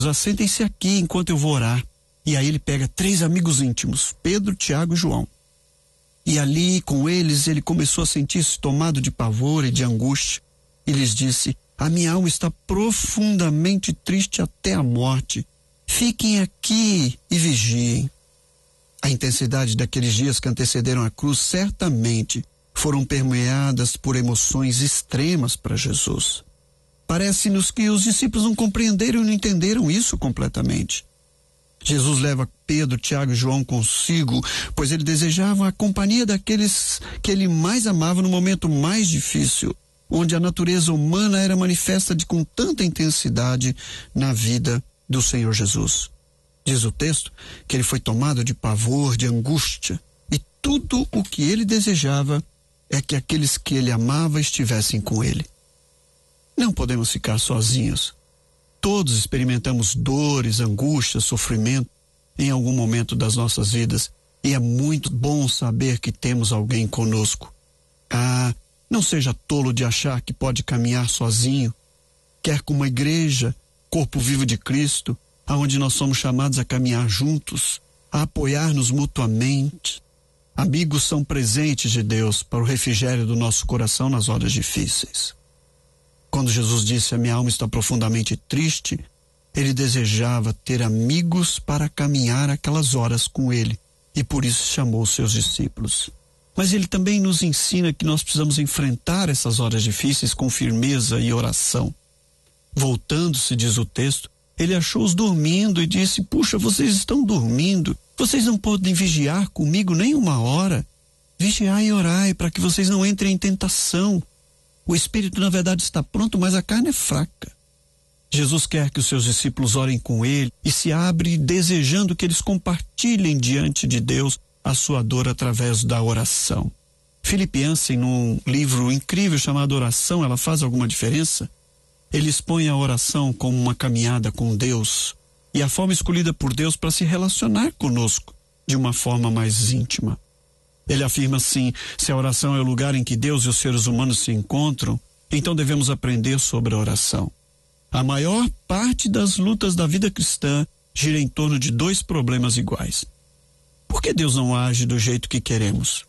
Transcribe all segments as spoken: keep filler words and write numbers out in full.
assentem-se aqui enquanto eu vou orar. E aí ele pega três amigos íntimos, Pedro, Tiago e João. E ali com eles ele começou a sentir-se tomado de pavor e de angústia. E lhes disse: a minha alma está profundamente triste até a morte. Fiquem aqui e vigiem. A intensidade daqueles dias que antecederam a cruz certamente foram permeadas por emoções extremas para Jesus. Parece-nos que os discípulos não compreenderam e não entenderam isso completamente. Jesus leva Pedro, Tiago e João consigo, pois ele desejava a companhia daqueles que ele mais amava no momento mais difícil, onde a natureza humana era manifesta de, com tanta intensidade na vida do Senhor Jesus. Diz o texto que ele foi tomado de pavor, de angústia, e tudo o que ele desejava é que aqueles que ele amava estivessem com ele. Não podemos ficar sozinhos. Todos experimentamos dores, angústias, sofrimento em algum momento das nossas vidas, e é muito bom saber que temos alguém conosco. Ah, não seja tolo de achar que pode caminhar sozinho. Quer como uma igreja, corpo vivo de Cristo, aonde nós somos chamados a caminhar juntos, a apoiar-nos mutuamente. Amigos são presentes de Deus para o refrigério do nosso coração nas horas difíceis. Quando Jesus disse: a minha alma está profundamente triste, ele desejava ter amigos para caminhar aquelas horas com ele, e por isso chamou seus discípulos. Mas ele também nos ensina que nós precisamos enfrentar essas horas difíceis com firmeza e oração. Voltando-se, diz o texto, ele achou-os dormindo e disse: puxa, vocês estão dormindo, vocês não podem vigiar comigo nem uma hora. Vigiai e orai para que vocês não entrem em tentação. O espírito, na verdade, está pronto, mas a carne é fraca. Jesus quer que os seus discípulos orem com ele e se abre desejando que eles compartilhem diante de Deus a sua dor através da oração. Philip Yancey, num livro incrível chamado Oração, ela faz alguma diferença? Ele expõe a oração como uma caminhada com Deus e a forma escolhida por Deus para se relacionar conosco de uma forma mais íntima. Ele afirma assim: se a oração é o lugar em que Deus e os seres humanos se encontram, então devemos aprender sobre a oração. A maior parte das lutas da vida cristã gira em torno de dois problemas iguais. Por que Deus não age do jeito que queremos?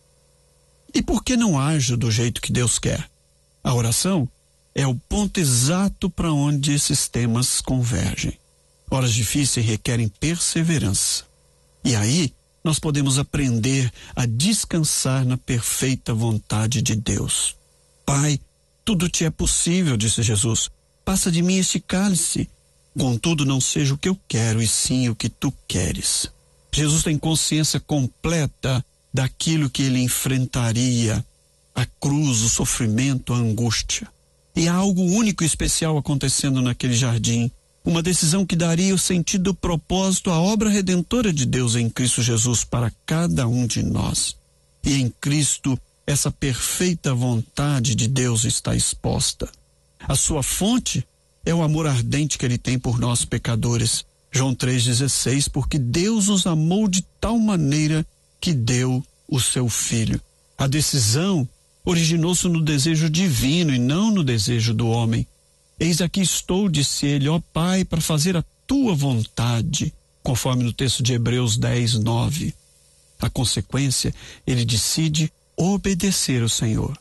E por que não age do jeito que Deus quer? A oração é o ponto exato para onde esses temas convergem. Horas difíceis requerem perseverança. E aí, nós podemos aprender a descansar na perfeita vontade de Deus. Pai, tudo te é possível, disse Jesus. Passa de mim este cálice. Contudo, não seja o que eu quero, e sim o que tu queres. Jesus tem consciência completa daquilo que ele enfrentaria, a cruz, o sofrimento, a angústia. E há algo único e especial acontecendo naquele jardim. Uma decisão que daria o sentido, o propósito, a obra redentora de Deus em Cristo Jesus para cada um de nós. E em Cristo, essa perfeita vontade de Deus está exposta. A sua fonte é o amor ardente que ele tem por nós pecadores. João três dezesseis, porque Deus os amou de tal maneira que deu o seu Filho. A decisão originou-se no desejo divino e não no desejo do homem. Eis aqui estou, disse ele, ó Pai, para fazer a tua vontade, conforme no texto de Hebreus dez, nove. A consequência, ele decide obedecer ao Senhor.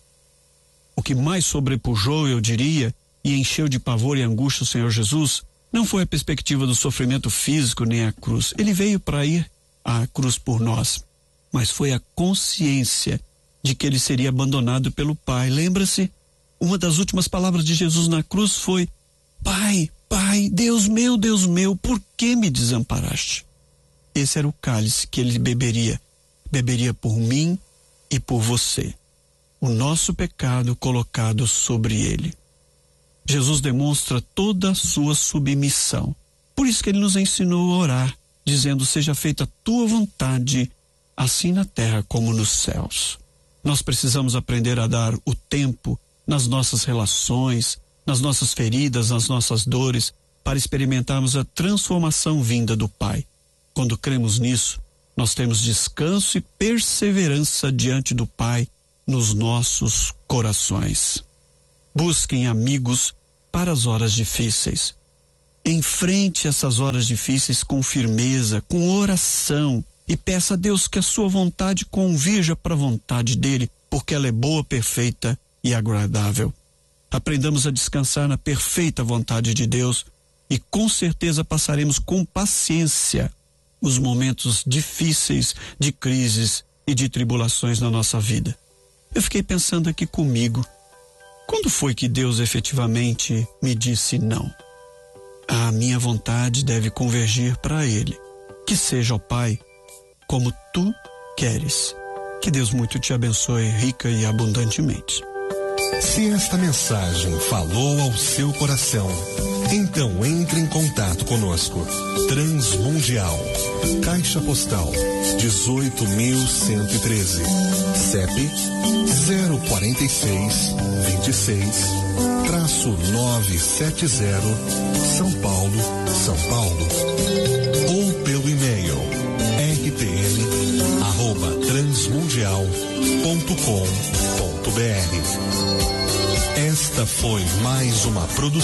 O que mais sobrepujou, eu diria, e encheu de pavor e angústia o Senhor Jesus, não foi a perspectiva do sofrimento físico nem a cruz. Ele veio para ir à cruz por nós, mas foi a consciência de que ele seria abandonado pelo Pai. Lembra-se? Uma das últimas palavras de Jesus na cruz foi: Pai, Pai, Deus meu, Deus meu, por que me desamparaste? Esse era o cálice que ele beberia. Beberia por mim e por você. O nosso pecado colocado sobre ele. Jesus demonstra toda a sua submissão. Por isso que ele nos ensinou a orar, dizendo: seja feita a tua vontade, assim na terra como nos céus. Nós precisamos aprender a dar o tempo nas nossas relações, nas nossas feridas, nas nossas dores, para experimentarmos a transformação vinda do Pai. Quando cremos nisso, nós temos descanso e perseverança diante do Pai nos nossos corações. Busquem amigos para as horas difíceis. Enfrente essas horas difíceis com firmeza, com oração, e peça a Deus que a sua vontade convirja para a vontade dele, porque ela é boa, perfeita e agradável. Aprendamos a descansar na perfeita vontade de Deus e com certeza passaremos com paciência os momentos difíceis de crises e de tribulações na nossa vida. Eu fiquei pensando aqui comigo, quando foi que Deus efetivamente me disse não? A minha vontade deve convergir para Ele. Que seja, ó Pai, como Tu queres. Que Deus muito te abençoe rica e abundantemente. Se esta mensagem falou ao seu coração, então entre em contato conosco. Transmundial, Caixa Postal dezoito mil cento e treze, C E P zero quarenta e seis, vinte e seis, traço novecentos e setenta, São Paulo, São Paulo. Ou pelo e-mail r t m arroba transmundial ponto com ponto b r. Esta foi mais uma produção